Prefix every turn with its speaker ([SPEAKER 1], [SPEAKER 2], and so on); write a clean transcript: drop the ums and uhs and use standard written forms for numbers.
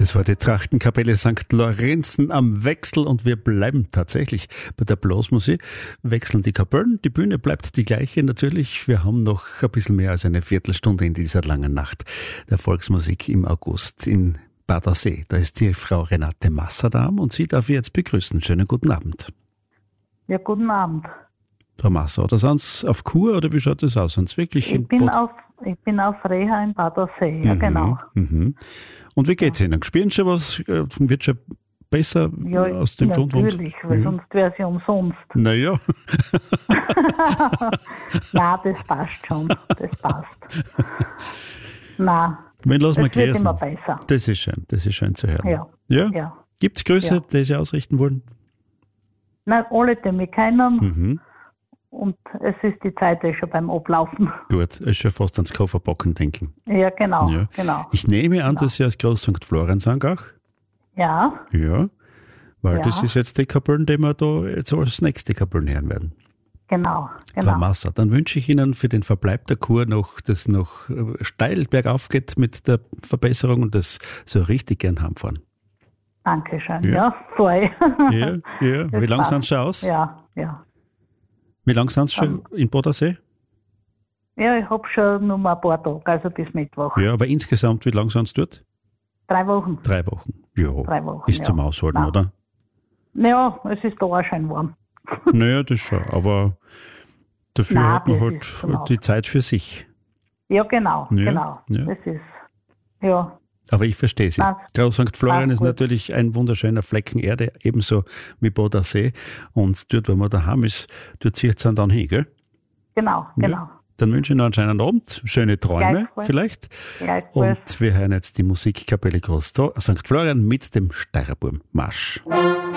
[SPEAKER 1] Das war die Trachtenkapelle St. Lorenzen am Wechsel und wir bleiben tatsächlich bei der Blasmusik. Wechseln die Kapellen, die Bühne bleibt die gleiche natürlich. Wir haben noch ein bisschen mehr als eine Viertelstunde in dieser langen Nacht der Volksmusik im August in Badersee. Da ist die Frau Renate Masser-Dahm und sie darf ich jetzt begrüßen. Schönen guten Abend.
[SPEAKER 2] Ja, guten Abend.
[SPEAKER 1] Frau Masser, oder sind Sie auf Kur oder wie schaut das aus? Sind Sie wirklich
[SPEAKER 2] Ich bin auf Reha in Badersee, ja genau.
[SPEAKER 1] Mhm. Und wie geht's Ihnen? Spielen Sie schon was? Wird schon besser aus dem Grund?
[SPEAKER 2] Natürlich, weil sonst wäre es ja umsonst.
[SPEAKER 1] Naja.
[SPEAKER 2] Nein, das passt schon, das passt. Nein,
[SPEAKER 1] Wen lassen wir
[SPEAKER 2] das wird
[SPEAKER 1] grüßen?
[SPEAKER 2] immer besser.
[SPEAKER 1] Das ist schön zu hören.
[SPEAKER 2] Ja.
[SPEAKER 1] Gibt es Grüße,
[SPEAKER 2] Ja.
[SPEAKER 1] die Sie ausrichten wollen?
[SPEAKER 2] Nein, alle, die mich kennen.
[SPEAKER 1] Mhm.
[SPEAKER 2] Und es ist die Zeit schon beim Ablaufen.
[SPEAKER 1] Gut, es ist schon fast ans Kofferpacken denken.
[SPEAKER 2] Ja, genau,
[SPEAKER 1] Ja.
[SPEAKER 2] genau.
[SPEAKER 1] Ich nehme an, dass Sie aus Groß St. Florenz sind auch.
[SPEAKER 2] Ja,
[SPEAKER 1] Ja, weil
[SPEAKER 2] Ja.
[SPEAKER 1] das ist jetzt die Kapellen, die wir da jetzt als nächste Kapellen hören werden.
[SPEAKER 2] genau.
[SPEAKER 1] Frau Masser, dann wünsche ich Ihnen für den Verbleib der Kur noch, dass noch steil bergauf geht mit der Verbesserung und das so richtig gern heimfahren.
[SPEAKER 2] Dankeschön.
[SPEAKER 1] Ja.
[SPEAKER 2] Ja, voll.
[SPEAKER 1] Ja. Wie lange sind Sie schon aus?
[SPEAKER 2] Ja.
[SPEAKER 1] Wie lange sind Sie schon in Badersee?
[SPEAKER 2] Ja, ich habe schon nur mal ein paar Tage, also bis Mittwoch.
[SPEAKER 1] Ja, aber insgesamt, wie lange sind Sie dort?
[SPEAKER 2] 3 Wochen.
[SPEAKER 1] 3 Wochen. Ja,
[SPEAKER 2] 3 Wochen,
[SPEAKER 1] ist
[SPEAKER 2] ja.
[SPEAKER 1] zum Aushalten,
[SPEAKER 2] Nein.
[SPEAKER 1] oder?
[SPEAKER 2] Ja, es ist da auch schön warm.
[SPEAKER 1] Naja, das schon, aber dafür
[SPEAKER 2] Nein,
[SPEAKER 1] hat man
[SPEAKER 2] das
[SPEAKER 1] halt
[SPEAKER 2] ist genau.
[SPEAKER 1] die Zeit für sich.
[SPEAKER 2] Ja, genau,
[SPEAKER 1] Ja,
[SPEAKER 2] genau.
[SPEAKER 1] ja.
[SPEAKER 2] Das ist, ja,
[SPEAKER 1] Aber ich verstehe Sie.
[SPEAKER 2] Nein.
[SPEAKER 1] Groß St. Florian ist
[SPEAKER 2] gut.
[SPEAKER 1] natürlich ein wunderschöner Flecken Erde, ebenso wie Badersee. Und dort, wo man daheim ist, dort zieht es dann hin, gell?
[SPEAKER 2] genau.
[SPEAKER 1] Dann wünsche ich noch einen schönen Abend, schöne Träume
[SPEAKER 2] Gleichfalls.
[SPEAKER 1] vielleicht.
[SPEAKER 2] Gleichfalls.
[SPEAKER 1] Und wir hören jetzt die Musikkapelle Groß St. Florian mit dem Steirerburm Marsch.